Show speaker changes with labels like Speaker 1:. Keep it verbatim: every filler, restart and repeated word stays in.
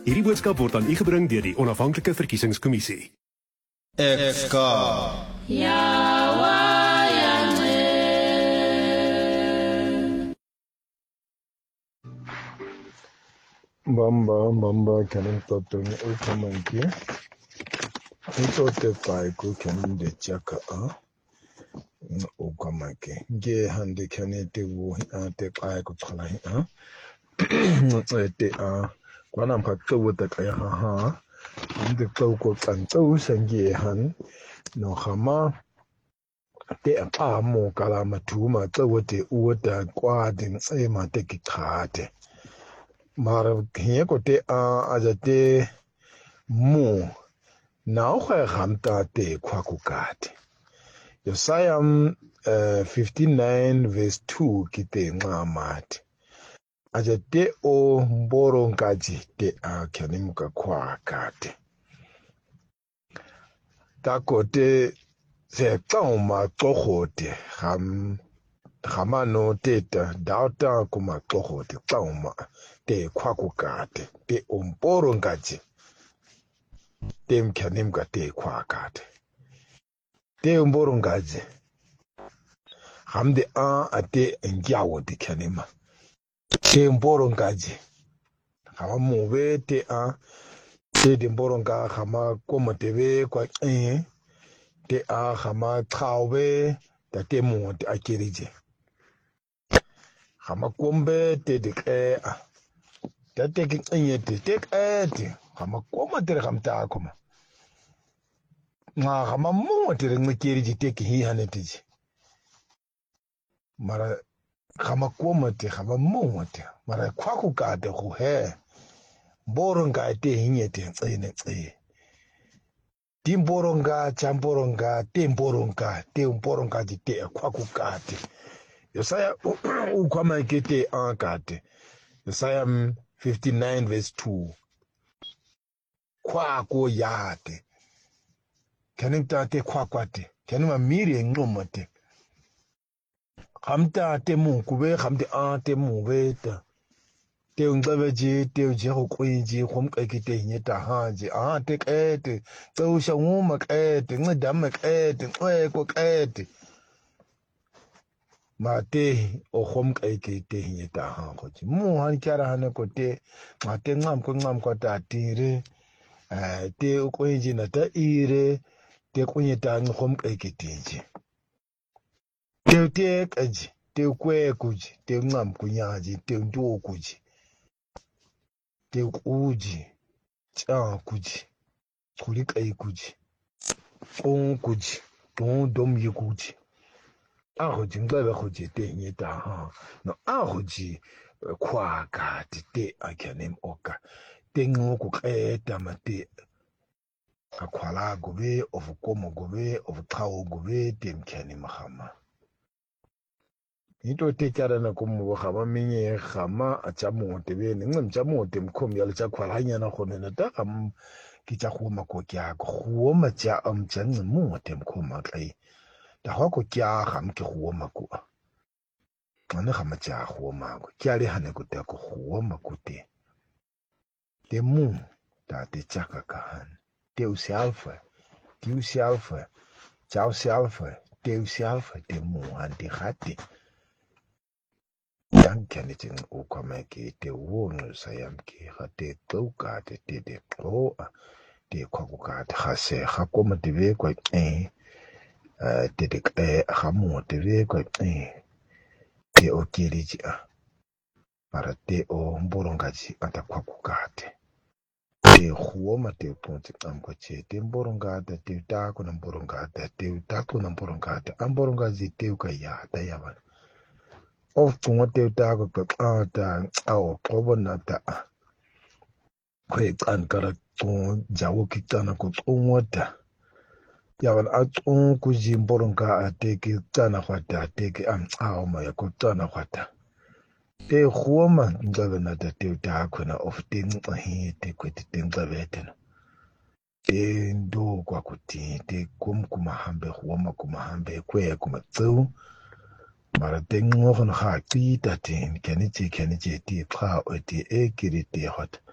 Speaker 1: Hierdie boodskap word aan u gebring deur die Onafhanklike Verkiesingskommissie.
Speaker 2: F K.
Speaker 3: Bamba bamba kanin totoni ukamanki itote paiku kanin de chaka a ukamanki ge hande kanin te wo te paiku tsala a te a kwana pa tsawo ta kai ha ha inde tsawo ko tsan tsawo sange han no hama te a pa mo kala matuma tsawo te uta kwa din sai ma te kitate maar hier kote a ajate mu na oge gamta te kwakukate Yosayam uh, fifty-nine verse two kite ngamat ajate o mborongaji te a kyanimuka kwakate takote se tsauma tsogote gam gamano teta dauta kuma tsogote tsauma te kwakukate te umporongaji te mkyanimga te kwakate te umporongaji hamde a ate ngyawo te kyanima te umporongaji hama muwe te a te de mporonga hama komotebe kwa eh te a hama trawe ta te mu te akirije hama kombe te de ke a ta teki inyete tek ete kama koma tere kamta koma nga kama mo tere ngikiri jiteki hi hanetiji mara kama koma te kama mo te mara kwaku kade ku he boronga te hinyete tsene tse timboronga chamboronga temboronga temboronga jite kwaku kade Yosaya ukwama kete ankate Yosaya fifty-nine verse two kwa ko yate kanimta te kwa kwate kanima miri ngomate kamta te mu kube kamte a te mu beta te ungbeje te uje ko kwinji khomkeke nyeta haje a te kete tsosha nguma kete ngidama kete kweko kete mate o khomkeke te nyeta ha khoji mu han kyara hane ko te mate ngam ko ngam ko ta tire eh te kwinji na ta ire te kunyeta ngkhomkeke tinje te te kaji te kwekuji te ngam kunyaji te ndokuji te kuji cha kuji kulikai kuji on kuji don dom yikuji ahoji ngaba hoji te nyeta ha no ahoji kwa ka te akanem oka te ngoku keta mate akwala gobe ofukomo gobe ofutawo gobe te mkani mahama ito te kyara na kumu khama minye khama achamu tebe ni ngam chamu te mkhom yal cha kwala nya na khone na ta am ki cha khoma ko kya ko ma cha am chan mu te mkhoma kai ta ho ko kya kham ki khoma ko ana khama cha khoma ko kya le hane ko te ko khoma ko te te mu ta te cha ka kan te uselfa te uselfa cha uselfa te uselfa te mu andi khati yang kanitin ukama ke te wono sayam ke hate toka te te te ko te kwakuka te hase hakoma te ve kwa eh te te eh hamu te ve kwa eh te okiriji a para te o mborongaji ata kwakuka te te huoma te ponti amko che te mborongata te ta ko na mborongata te ta ko na mborongata amborongaji te ka ya ta yaban of tunga te ta ko ka ta au probona ta kwe tsan kara tun jawo kitana ko tsunwata yawan a tsun ku jimboronga a te ki tsana kwata te ki am au ma ko tsana kwata te huoma ngabe na ta te ta ko na of te ngi te ko te ngabe te te ndo kwa kuti te kum kuma hambe huoma kuma hambe kwe kuma tsu mara te ngoro na ha ti ta te kenichi kenichi ti pha o ti e kiri ti hot